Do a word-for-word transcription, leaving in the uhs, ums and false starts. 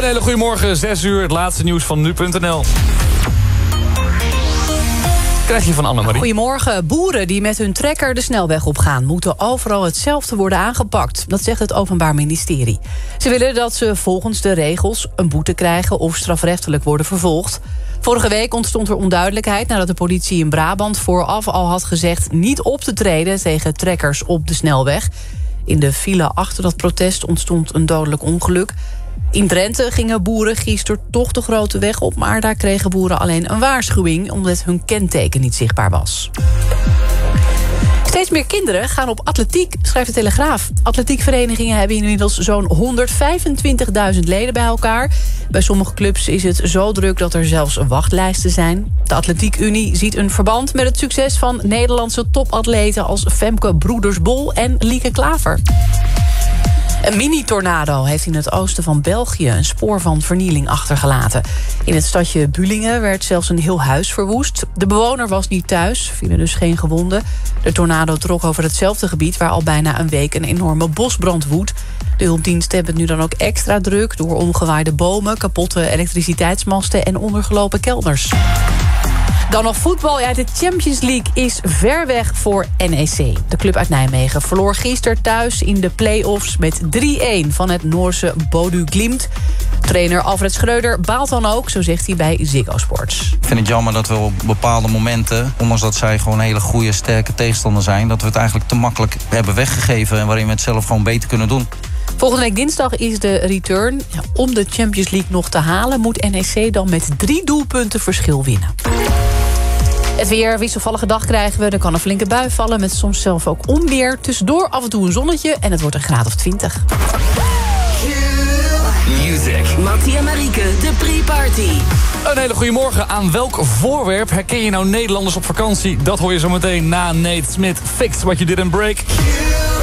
hele goede morgen, zes uur, het laatste nieuws van nu punt n l. Krijg je van Annemarie. Goedemorgen. Boeren die met hun trekker de snelweg opgaan moeten overal hetzelfde worden aangepakt. Dat zegt het Openbaar Ministerie. Ze willen dat ze volgens de regels een boete krijgen of strafrechtelijk worden vervolgd. Vorige week ontstond er onduidelijkheid nadat de politie in Brabant vooraf al had gezegd niet op te treden tegen trekkers op de snelweg. In de file achter dat protest ontstond een dodelijk ongeluk. In Drenthe gingen boeren gisteren toch de grote weg op, maar daar kregen boeren alleen een waarschuwing omdat hun kenteken niet zichtbaar was. Steeds meer kinderen gaan op atletiek, schrijft de Telegraaf. Atletiekverenigingen hebben inmiddels zo'n honderdvijfentwintigduizend leden bij elkaar. Bij sommige clubs is het zo druk dat er zelfs wachtlijsten zijn. De Atletiek-Unie ziet een verband met het succes van Nederlandse topatleten als Femke Broeders-Bol en Lieke Klaver. Een mini-tornado heeft in het oosten van België een spoor van vernieling achtergelaten. In het stadje Bulingen werd zelfs een heel huis verwoest. De bewoner was niet thuis, vielen dus geen gewonden. De tornado trok over hetzelfde gebied waar al bijna een week een enorme bosbrand woedt. De hulpdiensten hebben het nu dan ook extra druk door omgewaaide bomen, kapotte elektriciteitsmasten en ondergelopen kelders. Dan nog voetbal. Ja, de Champions League is ver weg voor N E C. De club uit Nijmegen verloor gisteren thuis in de play-offs met drie-een van het Noorse Bodø Glimt. Trainer Alfred Schreuder baalt dan ook, zo zegt hij bij Ziggo Sports. Ik vind het jammer dat we op bepaalde momenten, ondanks dat zij gewoon een hele goede, sterke tegenstander zijn, dat we het eigenlijk te makkelijk hebben weggegeven en waarin we het zelf gewoon beter kunnen doen. Volgende week dinsdag is de return. Ja, om de Champions League nog te halen moet N E C dan met drie doelpunten verschil winnen. Het weer, wisselvallige dag krijgen we. Er kan een flinke bui vallen met soms zelf ook onweer. Tussendoor af en toe een zonnetje en het wordt een graad of twintig. Music. Mattie en Marieke, de pre-party. Een hele goede morgen. Aan welk voorwerp herken je nou Nederlanders op vakantie? Dat hoor je zo meteen na Nate Smith. Fix What You Didn't Break.